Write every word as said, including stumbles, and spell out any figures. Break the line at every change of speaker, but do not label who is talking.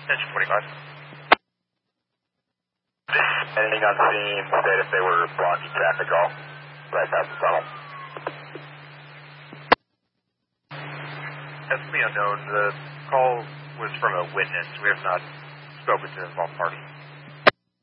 Attention forty-five.
Anything on scene said if they were blocking traffic at all, right past the tunnel.
That's to be unknown. The call was from a witness. We have not spoken to the involved party.